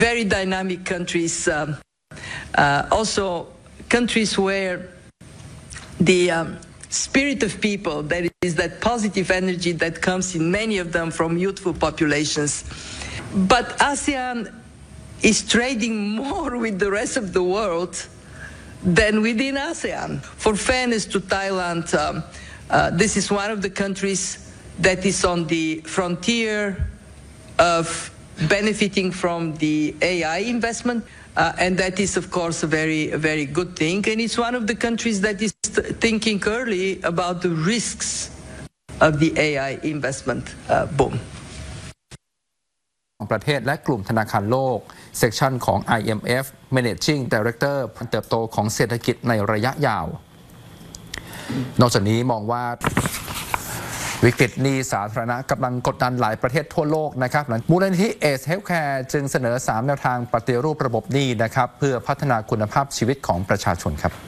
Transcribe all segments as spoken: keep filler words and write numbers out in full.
very dynamic countries, um, uh, also countries where the um, spirit of people, that is that positive energy that comes in many of them from youthful populations. But ASEAN is trading more with the rest of the world than within ASEAN. For fairness to Thailand, um, uh, this is one of the countries that is on the frontier of benefiting from the A I investment, uh, and that is, of course, a very, a very good thing. And it's one of the countries that is thinking early about the risks of the A I investment uh, boom. ประเทศและกลุ่มธนาคารโลกเซกชันของ ไอ เอ็ม เอฟ Managing Director การเติบโตของเศรษฐกิจในระยะยาวนอกจากนี้มองว่าวิกฤตหนี้สาธารณะกำลังกดดันหลายประเทศทั่วโลกนะครับมูลนิธิ เอจ Healthcare จึงเสนอสามแนวทางปฏิรูประบบหนี้นะครับเพื่อพัฒนาคุณภาพชีวิตของประชาชนครับ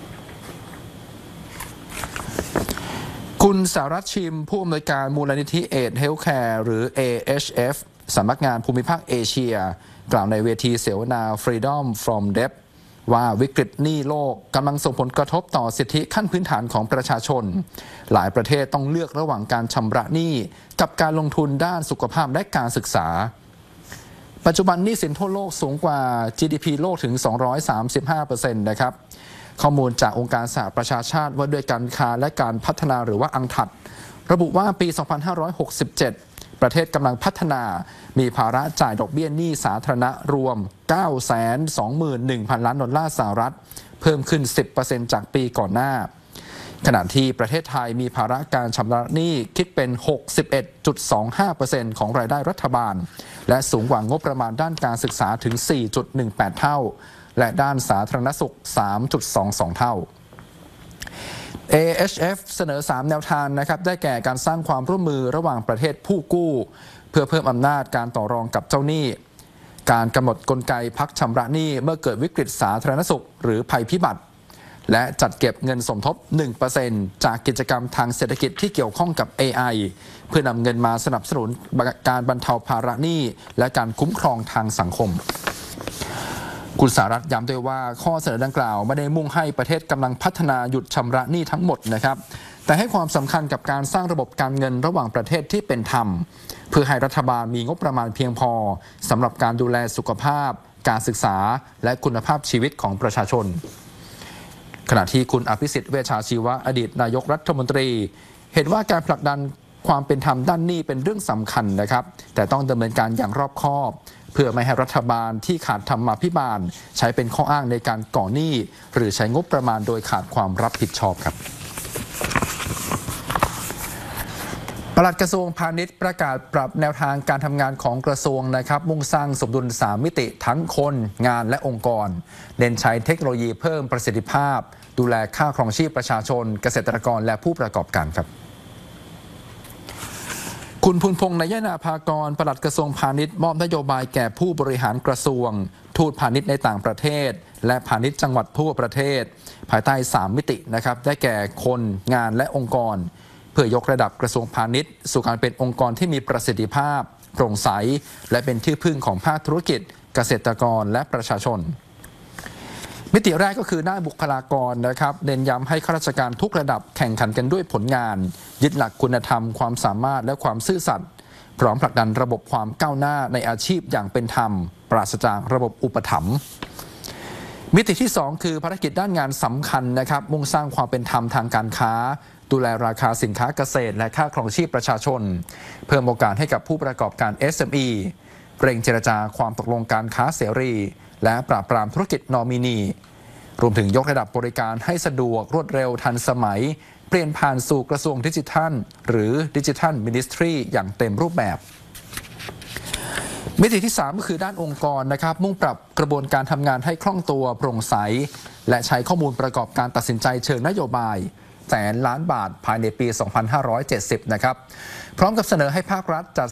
คุณสารัตน์ชิมผู้อำนวยการมูลนิธิ เอจ Healthcare หรือ เอ เอช เอฟ สำนักงานภูมิภาคเอเชียกล่าวในเวทีเสวนา Freedom from Debt ว่าวิกฤตหนี้โลกกำลังส่งผลกระทบต่อสิทธิขั้นพื้นฐานของประชาชนหลายประเทศต้องเลือกระหว่างการชำระหนี้กับการลงทุนด้านสุขภาพและการศึกษาปัจจุบันหนี้สินทั่วโลกสูงกว่า จี ดี พี โลกถึง สองร้อยสามสิบห้าเปอร์เซ็นต์ นะครับข้อมูลจากองค์การสหประชาชาติว่าด้วยการค้าและการพัฒนาหรือว่าอังถัดระบุว่าปี สองพันห้าร้อยหกสิบเจ็ด ประเทศกำลังพัฒนามีภาระจ่ายดอกเบี้ยหนี้สาธารณะรวม เก้าแสนสองหมื่นหนึ่งพัน ล้านดอลลาร์สหรัฐเพิ่มขึ้น สิบเปอร์เซ็นต์ จากปีก่อนหน้าขณะที่ประเทศไทยมีภาระการชำระหนี้คิดเป็น หกสิบเอ็ดจุดสองห้าเปอร์เซ็นต์ ของรายได้รัฐบาลและสูงกว่างบประมาณด้านการศึกษาถึง สี่จุดหนึ่งแปด เท่าและด้านสาธารณสุข สามจุดสองสอง เท่า เอ เอช เอฟ เสนอสามแนวทางนะครับได้แก่การสร้างความร่วมมือระหว่างประเทศผู้กู้เพื่อเพิ่มอำนาจการต่อรองกับเจ้าหนี้การกำหนดกลไกพักชำระหนี้เมื่อเกิดวิกฤตสาธารณสุขหรือภัยพิบัติและจัดเก็บเงินสมทบ หนึ่งเปอร์เซ็นต์ จากกิจกรรมทางเศรษฐกิจที่เกี่ยวข้องกับ เอ ไอ เพื่อนำเงินมาสนับสนุนการบรรเทาภาระหนี้และการคุ้มครองทางสังคมคุณสารัตน์ย้ำด้วยว่าข้อเสนอดังกล่าวไม่ได้มุ่งให้ประเทศกำลังพัฒนาหยุดชำระหนี้ทั้งหมดนะครับแต่ให้ความสำคัญกับการสร้างระบบการเงินระหว่างประเทศที่เป็นธรรมเพื่อให้รัฐบาลมีงบประมาณเพียงพอสำหรับการดูแลสุขภาพการศึกษาและคุณภาพชีวิตของประชาชนขณะที่คุณอภิสิทธิ์เวชชาชีวะอดีตนายกรัฐมนตรีเห็นว่าการผลักดันความเป็นธรรมด้านหนี้เป็นเรื่องสำคัญนะครับแต่ต้องดำเนินการอย่างรอบคอบเพื่อไม่ให้รัฐบาลที่ขาดธรรมาภิบาลใช้เป็นข้ออ้างในการก่อหนี้หรือใช้งบประมาณโดยขาดความรับผิดชอบครับปลัดกระทรวงพาณิชย์ประกาศปรับแนวทางการทำงานของกระทรวงนะครับมุ่งสร้างสมดุลสามมิติทั้งคนงานและองค์กรเน้นใช้เทคโนโลยีเพิ่มประสิทธิภาพดูแลค่าครองชีพประชาชนเกษตรกรและผู้ประกอบการครับคุณพูนพงษ์นายนาภากรปลัดกระทรวงพาณิชย์มอบนโยบายแก่ผู้บริหารกระทรวงทูตพาณิชย์ในต่างประเทศและพาณิชย์จังหวัดทั่วประเทศภายใต้สามมิตินะครับได้แก่คนงานและองค์กรเพื่อยกระดับกระทรวงพาณิชย์สู่การเป็นองค์กรที่มีประสิทธิภาพโปร่งใสและเป็นที่พึ่งของภาคธุรกิจเกษตรกรและประชาชนมิติแรกก็คือด้านบุคลากรนะครับเน้นย้ำให้ข้าราชการทุกระดับแข่งขันกันด้วยผลงานยึดหลักคุณธรรมความสามารถและความซื่อสัตย์พร้อมผลักดันระบบความก้าวหน้าในอาชีพอย่างเป็นธรรมปราศจากระบบอุปถัมภ์มิติที่สองคือภารกิจด้านงานสำคัญนะครับมุ่งสร้างความเป็นธรรมทางการค้าดูแลราคาสินค้าเกษตรและค่าครองชีพประชาชนเพิ่มโอกาสให้กับผู้ประกอบการ เอส เอ็ม อี เร่งเจรจาความตกลงการค้าเสรีและปราบปรามธุรกิจนอมินีรวมถึงยกระดับบริการให้สะดวกรวดเร็วทันสมัยเปลี่ยนผ่านสู่กระทรวงดิจิทัลหรือดิจิทัลมินิสทรีอย่างเต็มรูปแบบมิติที่สามก็คือด้านองค์กรนะครับมุ่งปรับกระบวนการทำงานให้คล่องตัวโปร่งใสและใช้ข้อมูลประกอบการตัดสินใจเชิงนโยบายแสนล้านบาทภายในปี สองพันห้าร้อยเจ็ดสิบ นะครับพร้อมกับเสนอให้ภาครัฐจัด